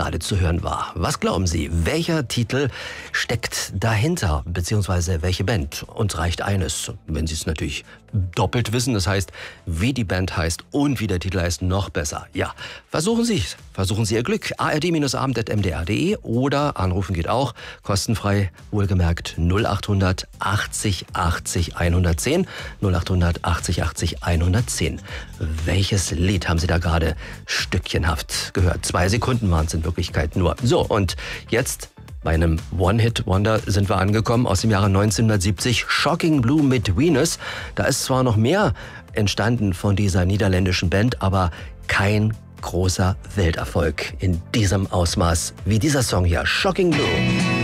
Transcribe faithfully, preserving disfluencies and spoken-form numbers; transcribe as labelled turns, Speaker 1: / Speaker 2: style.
Speaker 1: gerade zu hören war. Was glauben Sie, welcher Titel steckt dahinter, beziehungsweise welche Band? Uns reicht eines, wenn Sie es natürlich doppelt wissen, das heißt, wie die Band heißt und wie der Titel heißt, noch besser. Ja, versuchen Sie es, versuchen Sie Ihr Glück. a r d abend at m d r punkt d e oder anrufen geht auch, kostenfrei, wohlgemerkt null achthundert achtzig achtzig hundertzehn, null achthundert achtzig achtzig hundertzehn. Welches Lied haben Sie da gerade stückchenhaft gehört? Zwei Sekunden waren es in Wirklichkeit nur. So, und jetzt bei einem One-Hit-Wonder sind wir angekommen aus dem Jahre neunzehnhundertsiebzig. Shocking Blue mit Venus. Da ist zwar noch mehr entstanden von dieser niederländischen Band, aber kein großer Welterfolg in diesem Ausmaß wie dieser Song hier. Shocking Blue.